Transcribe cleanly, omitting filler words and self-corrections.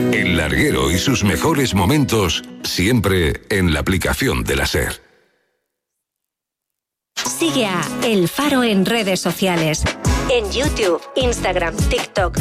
El Larguero y sus mejores momentos siempre en la aplicación de la SER. Sigue a El Faro en redes sociales. En YouTube, Instagram, TikTok,